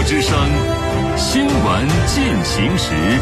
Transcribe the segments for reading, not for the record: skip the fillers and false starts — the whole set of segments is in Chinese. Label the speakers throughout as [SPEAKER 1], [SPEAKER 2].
[SPEAKER 1] 之声新闻进行时。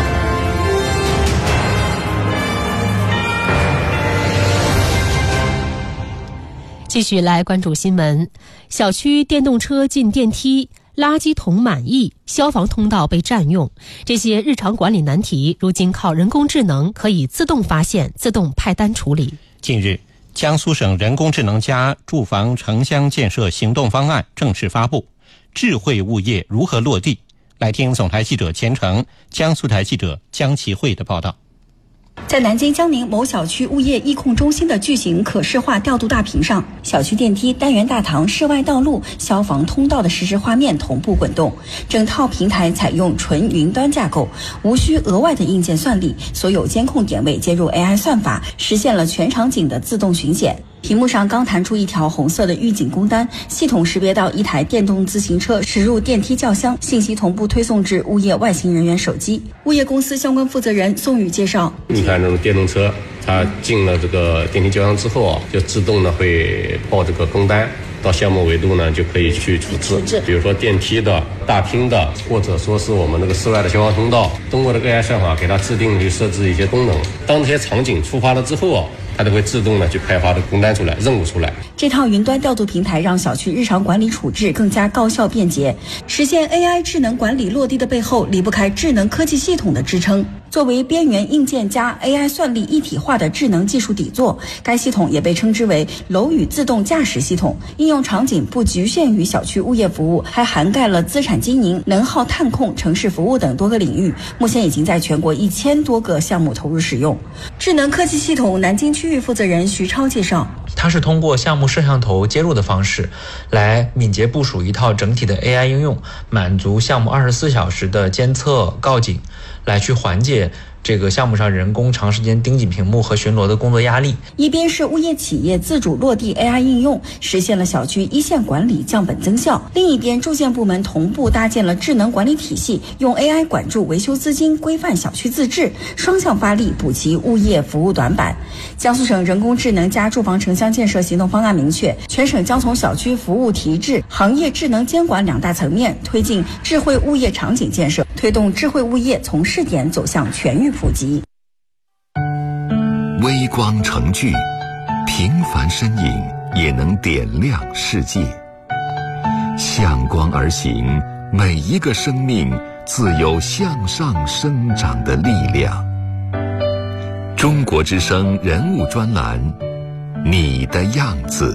[SPEAKER 2] 继续来关注新闻。小区电动车进电梯，垃圾桶满溢，消防通道被占用，这些日常管理难题如今靠人工智能可以自动发现、自动派单处理。
[SPEAKER 3] 近日，江苏省人工智能加住房城乡建设行动方案正式发布，智慧物业如何落地？来听总台记者钱成、江苏台记者江其慧的报道。
[SPEAKER 4] 在南京江宁某小区物业疫控中心的巨型可视化调度大屏上，小区电梯、单元大堂、室外道路、消防通道的实时画面同步滚动。整套平台采用纯云端架构，无需额外的硬件算力，所有监控点位接入 AI 算法，实现了全场景的自动巡检。屏幕上刚弹出一条红色的预警工单，系统识别到一台电动自行车驶入电梯轿厢，信息同步推送至物业外勤人员手机。物业公司相关负责人宋宇介绍，
[SPEAKER 5] 你看这种电动车，它进了这个电梯轿厢之后就自动的会报这个工单，到项目维度呢就可以去处置。比如说电梯的、大厅的，或者说是我们这个室外的消防通道，通过这个 AI 算法给它制定去设置一些功能。当这些场景触发了之后它都会自动的去开发的工单出来、任务出来。
[SPEAKER 4] 这套云端调度平台让小区日常管理处置更加高效便捷。实现 AI 智能管理落地的背后，离不开智能科技系统的支撑。作为边缘硬件加 AI 算力一体化的智能技术底座，该系统也被称之为楼宇自动驾驶系统。应用场景不局限于小区物业服务，还涵盖了资产经营、能耗探控、城市服务等多个领域。目前已经在全国1000多个项目投入使用。智能科技系统南京区域负责人徐超介绍，
[SPEAKER 6] 它是通过项目摄像头接入的方式来敏捷部署一套整体的 AI 应用，满足项目24小时的监测告警，来去缓解这个项目上人工长时间盯紧屏幕和巡逻的工作压力。
[SPEAKER 4] 一边是物业企业自主落地 AI 应用，实现了小区一线管理降本增效；另一边住建部门同步搭建了智能管理体系，用 AI 管住维修资金，规范小区自治，双向发力补齐物业服务短板。江苏省人工智能加住房城乡建设行动方案明确，全省将从小区服务提质、行业智能监管2大层面推进智慧物业场景建设，推动智慧物业从试点走向全域普及。
[SPEAKER 7] 微光成炬，平凡身影也能点亮世界。向光而行，每一个生命自有向上生长的力量。中国之声人物专栏，你的样子。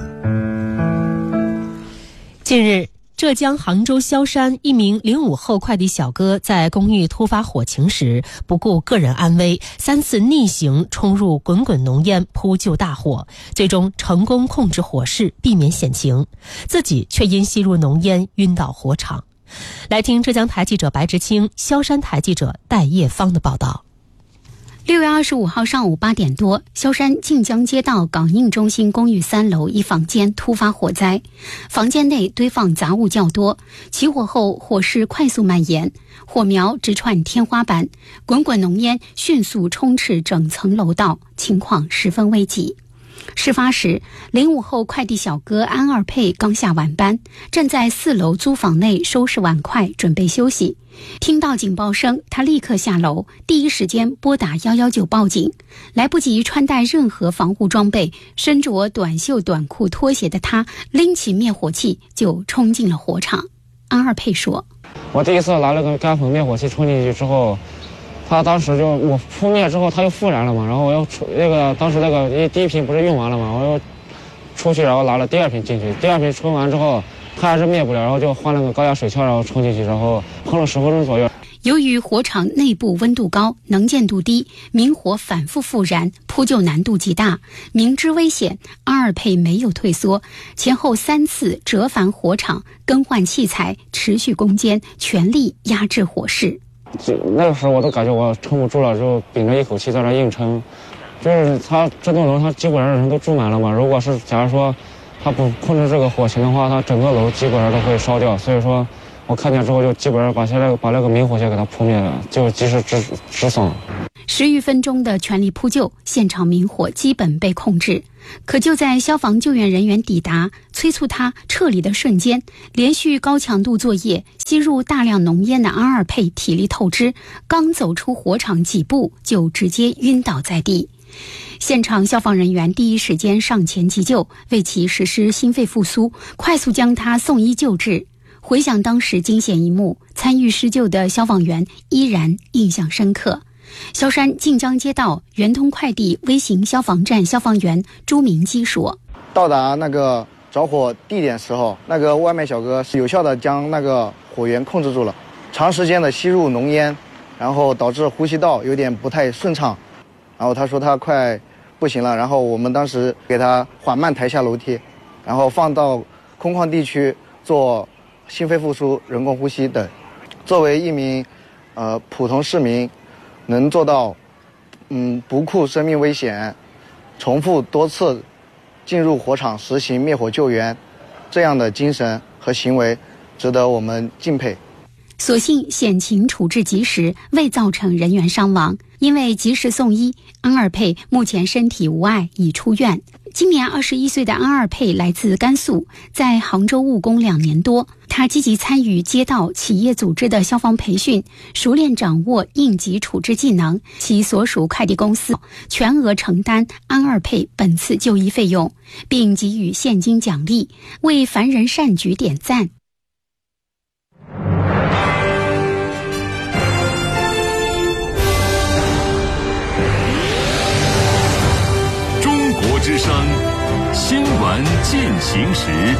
[SPEAKER 2] 近日，浙江杭州萧山一名05后快递小哥在公寓突发火情时，不顾个人安危，3次逆行冲入滚滚浓烟，扑救大火，最终成功控制火势，避免险情，自己却因吸入浓烟晕倒火场。来听浙江台记者白执清、萧山台记者戴叶芳的报道。
[SPEAKER 8] 6月25号上午8点多，萧山晋江街道港印中心公寓3楼一房间突发火灾，房间内堆放杂物较多，起火后火势快速蔓延，火苗直窜天花板，滚滚浓烟迅速充斥整层楼道，情况十分危急。事发时，05后快递小哥安二佩刚下晚班，正在4楼租房内收拾碗筷，准备休息。听到警报声，他立刻下楼，第一时间拨打119报警。来不及穿戴任何防护装备，身着短袖短裤拖鞋的他，拎起灭火器就冲进了火场。安二佩说：“
[SPEAKER 9] 我第一次拿了个干粉灭火器冲进去之后，他当时就我扑灭之后，他又复燃了嘛，然后我又当时第一瓶不是用完了嘛，我又出去，然后拿了第2瓶进去，第2瓶冲完之后，他还是灭不了，然后就换了个高压水锹，然后冲进去，然后喷了10分钟左右。
[SPEAKER 8] 由于火场内部温度高，能见度低，明火反复复燃，扑救难度极大。明知危险，安二佩没有退缩，前后3次折返火场，更换器材，持续攻坚，全力压制火势。
[SPEAKER 9] 那个时候我都感觉我撑不住了，就屏着一口气在那硬撑。就是他这栋楼他基本上人都住满了嘛，如果是假如说他不控制这个火情的话，他整个楼基本上都会烧掉。所以说我看见之后就基本上把那个明火线给它扑灭了，就及时止损。
[SPEAKER 8] 10余分钟的全力扑救，现场明火基本被控制。可就在消防救援人员抵达，催促他撤离的瞬间，连续高强度作业吸入大量浓烟的安二佩体力透支，刚走出火场几步就直接晕倒在地。现场消防人员第一时间上前急救，为其实施心肺复苏，快速将他送医救治。回想当时惊险一幕，参与施救的消防员依然印象深刻。萧山晋江街道圆通快递微型消防站消防员朱明基说：
[SPEAKER 10] 到达那个着火地点时候，那个外卖小哥是有效的将那个火源控制住了，长时间的吸入浓烟，然后导致呼吸道有点不太顺畅，然后他说他快不行了，然后我们当时给他缓慢抬下楼梯，然后放到空旷地区做心肺复苏、人工呼吸等。作为一名普通市民，能做到不顾生命危险，重复多次进入火场实行灭火救援，这样的精神和行为值得我们敬佩。
[SPEAKER 8] 所幸险情处置及时，未造成人员伤亡。因为及时送医，安二佩目前身体无碍，已出院。今年21岁的安二佩来自甘肃，在杭州务工2年多。他积极参与街道企业组织的消防培训，熟练掌握应急处置技能。其所属快递公司全额承担安二佩本次就医费用，并给予现金奖励，为凡人善举点赞。
[SPEAKER 1] 之声新闻进行时。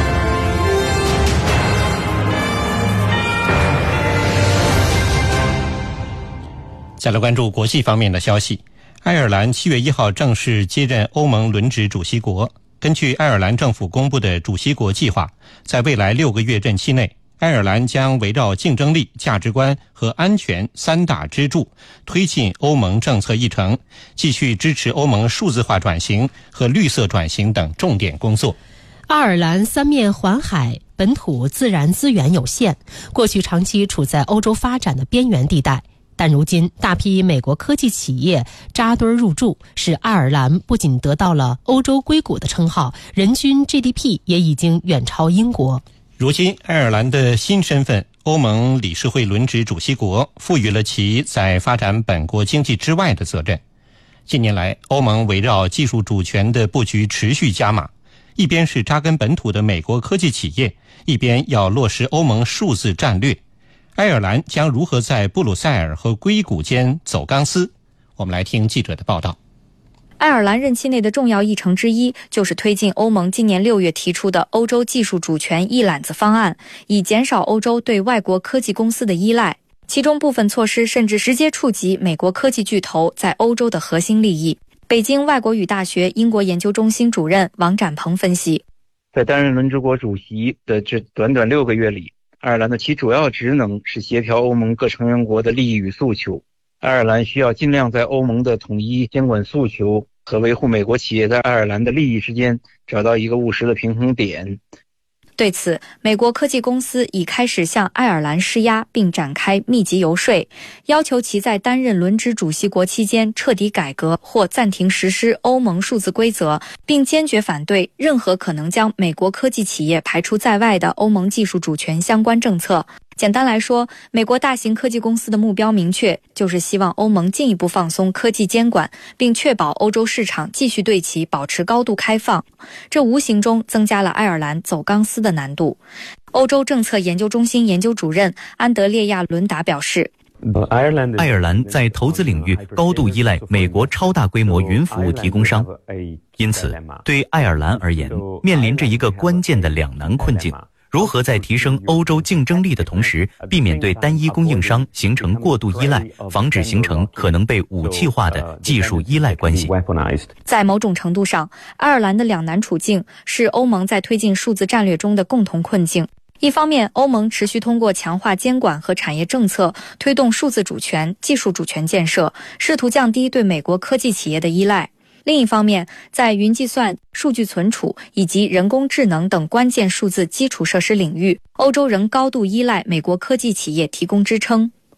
[SPEAKER 3] 再来关注国际方面的消息。爱尔兰7月1号正式接任欧盟轮值主席国。根据爱尔兰政府公布的主席国计划，在未来6个月任期内，爱尔兰将围绕竞争力、价值观和安全3大支柱，推进欧盟政策议程，继续支持欧盟数字化转型和绿色转型等重点工作。
[SPEAKER 2] 爱尔兰三面环海，本土自然资源有限，过去长期处在欧洲发展的边缘地带。但如今大批美国科技企业扎堆入驻，使爱尔兰不仅得到了欧洲硅谷的称号，人均 GDP 也已经远超英国。
[SPEAKER 3] 如今爱尔兰的新身份欧盟理事会轮值主席国赋予了其在发展本国经济之外的责任。近年来，欧盟围绕技术主权的布局持续加码，一边是扎根本土的美国科技企业，一边要落实欧盟数字战略。爱尔兰将如何在布鲁塞尔和硅谷间走钢丝？我们来听记者的报道。
[SPEAKER 11] 爱尔兰任期内的重要议程之一，就是推进欧盟今年6月提出的欧洲技术主权一揽子方案，以减少欧洲对外国科技公司的依赖。其中部分措施甚至直接触及美国科技巨头在欧洲的核心利益。北京外国语大学英国研究中心主任王展鹏分析，
[SPEAKER 12] 在担任轮值国主席的这短短6个月里，爱尔兰的其主要职能是协调欧盟各成员国的利益与诉求。爱尔兰需要尽量在欧盟的统一监管诉求和维护美国企业在爱尔兰的利益之间找到一个务实的平衡点。
[SPEAKER 11] 对此，美国科技公司已开始向爱尔兰施压，并展开密集游说，要求其在担任轮值主席国期间彻底改革或暂停实施欧盟数字规则，并坚决反对任何可能将美国科技企业排除在外的欧盟技术主权相关政策。简单来说，美国大型科技公司的目标明确，就是希望欧盟进一步放松科技监管，并确保欧洲市场继续对其保持高度开放。这无形中增加了爱尔兰走钢丝的难度。欧洲政策研究中心研究主任安德烈亚·伦达表示，
[SPEAKER 13] 爱尔兰在投资领域高度依赖美国超大规模云服务提供商，因此对爱尔兰而言，面临着一个关键的两难困境。如何在提升欧洲竞争力的同时，避免对单一供应商形成过度依赖，防止形成可能被武器化的技术依赖关系。
[SPEAKER 11] 在某种程度上，爱尔兰的两难处境是欧盟在推进数字战略中的共同困境。一方面，欧盟持续通过强化监管和产业政策，推动数字主权、技术主权建设，试图降低对美国科技企业的依赖。另一方面，在云计算、数据存储以及人工智能等关键数字基础设施领域，欧洲仍高度依赖美国科技企业提供支撑。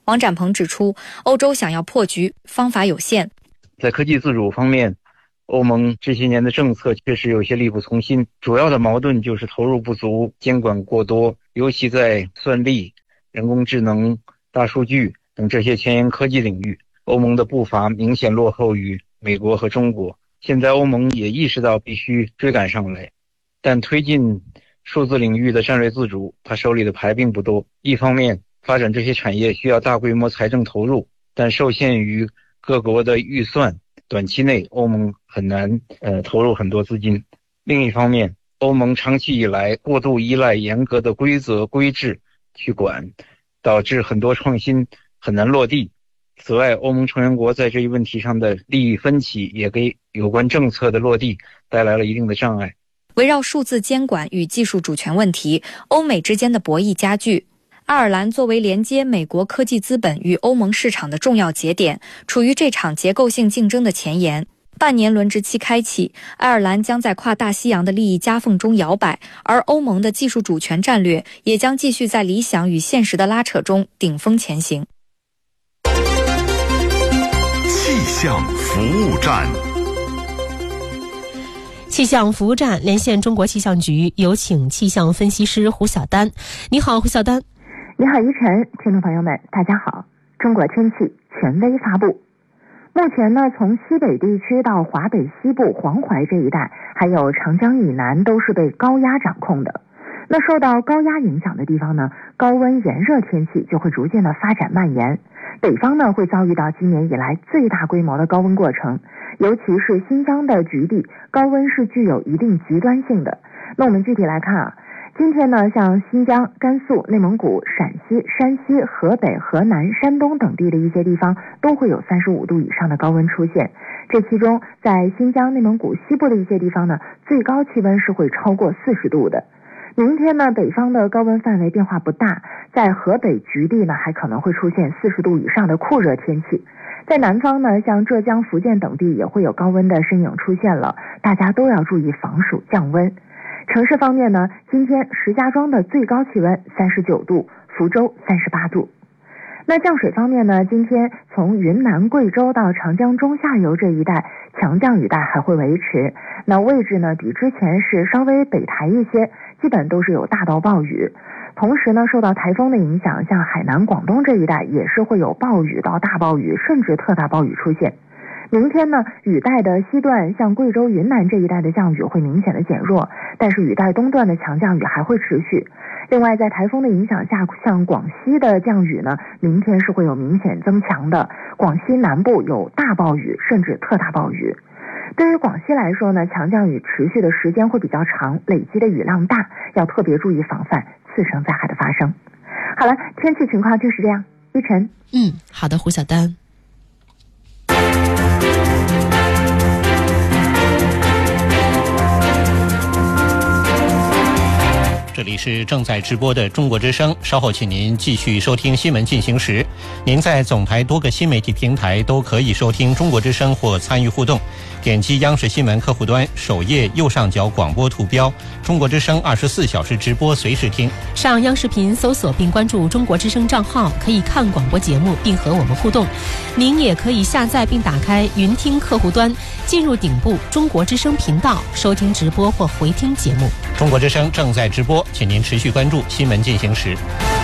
[SPEAKER 11] 王展鹏指出，欧洲想要破局，方法有限。
[SPEAKER 12] 在科技自主方面，欧盟这些年的政策确实有些力不从心，主要的矛盾就是投入不足、监管过多，尤其在算力、人工智能、大数据等这些前沿科技领域，欧盟的步伐明显落后于美国和中国。现在欧盟也意识到必须追赶上来，但推进数字领域的战略自主，他手里的牌并不多。一方面，发展这些产业需要大规模财政投入，但受限于各国的预算，短期内欧盟很难投入很多资金。另一方面，欧盟长期以来过度依赖严格的规则规制去管，导致很多创新很难落地。此外，欧盟成员国在这一问题上的利益分歧也给有关政策的落地带来了一定的障碍。
[SPEAKER 11] 围绕数字监管与技术主权问题，欧美之间的博弈加剧。爱尔兰作为连接美国科技资本与欧盟市场的重要节点，处于这场结构性竞争的前沿。半年轮值期开启，爱尔兰将在跨大西洋的利益夹缝中摇摆，而欧盟的技术主权战略也将继续在理想与现实的拉扯中顶峰前行。
[SPEAKER 7] 气象服务站。
[SPEAKER 2] 气象服务站连线中国气象局，有请气象分析师胡晓丹。你好，胡晓丹。
[SPEAKER 14] 你好，依晨，听众朋友们，大家好。中国天气权威发布。目前呢，从西北地区到华北西部、黄淮这一带，还有长江以南，都是被高压掌控的。那受到高压影响的地方呢，高温炎热天气就会逐渐的发展蔓延。北方呢，会遭遇到今年以来最大规模的高温过程，尤其是新疆的局地，高温是具有一定极端性的。那我们具体来看啊，今天呢，像新疆、甘肃、内蒙古、陕西、山西、河北、河南、山东等地的一些地方都会有35度以上的高温出现。这其中，在新疆、内蒙古西部的一些地方呢，最高气温是会超过40度的。明天呢，北方的高温范围变化不大，在河北局地呢，还可能会出现40度以上的酷热天气。在南方呢，像浙江、福建等地也会有高温的身影出现了，大家都要注意防暑降温。城市方面呢，今天石家庄的最高气温39度，福州38度。那降水方面呢，今天从云南、贵州到长江中下游这一带，强降雨带还会维持。那位置呢，比之前是稍微北抬一些，基本都是有大到暴雨。同时呢，受到台风的影响，像海南、广东这一带也是会有暴雨到大暴雨，甚至特大暴雨出现。明天呢，雨带的西段，像贵州、云南这一带的降雨会明显的减弱，但是雨带东段的强降雨还会持续。另外，在台风的影响下，像广西的降雨呢，明天是会有明显增强的。广西南部有大暴雨，甚至特大暴雨。对于广西来说呢，强降雨持续的时间会比较长，累积的雨量大，要特别注意防范次生灾害的发生。好了，天气情况就是这样。依晨。
[SPEAKER 2] 好的，胡晓丹。
[SPEAKER 3] 这里是正在直播的中国之声，稍后请您继续收听新闻进行时。您在总台多个新媒体平台都可以收听中国之声或参与互动，点击央视新闻客户端首页右上角广播图标，中国之声24小时直播随时听。
[SPEAKER 2] 上央视频搜索并关注中国之声账号，可以看广播节目并和我们互动。您也可以下载并打开云听客户端，进入顶部中国之声频道，收听直播或回听节目。
[SPEAKER 3] 中国之声正在直播，请您持续关注新闻进行时。